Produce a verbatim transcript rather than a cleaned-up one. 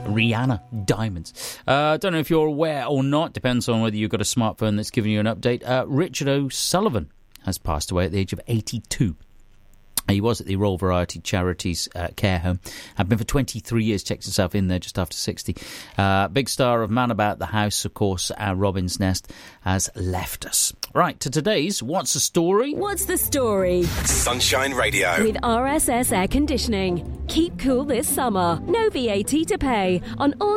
Rihanna Diamonds. I uh, don't know if you're aware or not, depends on whether you've got a smartphone that's giving you an update. Uh, Richard O'Sullivan has passed away at the age of eighty-two. He was at the Royal Variety Charities uh, care home. Had been for twenty-three years, checked himself in there just after sixty. Uh, big star of Man About the House, of course, uh, Robin's Nest, has left us. Right, to today's What's the Story? What's the Story? Sunshine Radio. With R S S Air Conditioning. Keep cool this summer. No V A T to pay on all